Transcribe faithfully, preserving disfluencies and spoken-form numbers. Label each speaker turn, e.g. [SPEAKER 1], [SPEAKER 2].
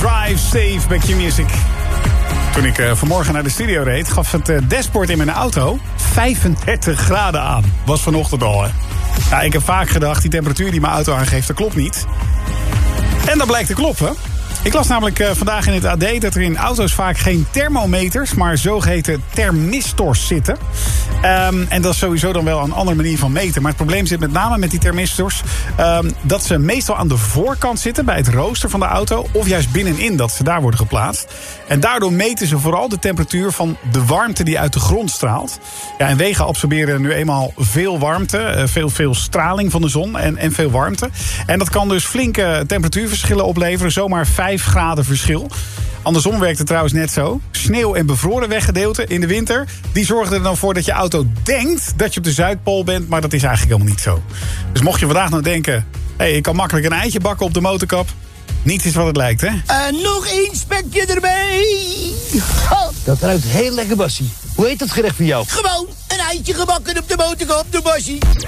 [SPEAKER 1] Drive Safe bij Q-Music. Toen ik uh, vanmorgen naar de studio reed, gaf het uh, dashboard in mijn auto vijfendertig graden aan. Was vanochtend al, hè. Nou, ik heb vaak gedacht, die temperatuur die mijn auto aangeeft, dat klopt niet. En dat blijkt te kloppen. Ik las namelijk uh, vandaag in het A D dat er in auto's vaak geen thermometers, maar zogeheten thermistors zitten. Um, en dat is sowieso dan wel een andere manier van meten. Maar het probleem zit met name met die thermistors Um, dat ze meestal aan de voorkant zitten bij het rooster van de auto, of juist binnenin, dat ze daar worden geplaatst. En daardoor meten ze vooral de temperatuur van de warmte die uit de grond straalt. Ja, en wegen absorberen nu eenmaal veel warmte, uh, veel, veel straling van de zon en, en veel warmte. En dat kan dus flinke temperatuurverschillen opleveren, zomaar vijf graden verschil. Andersom werkt het trouwens net zo. Sneeuw en bevroren weggedeelten in de winter, die zorgen er dan voor dat je auto denkt dat je op de Zuidpool bent, maar dat is eigenlijk helemaal niet zo. Dus mocht je vandaag nou denken, hé, hey, ik kan makkelijk een eitje bakken op de motorkap, niets is wat het lijkt, hè?
[SPEAKER 2] En nog één spekje erbij. Oh. Dat ruikt heel lekker, Bassie. Hoe heet dat gerecht voor jou? Gewoon een eitje gebakken op de motorkap, de Bassie.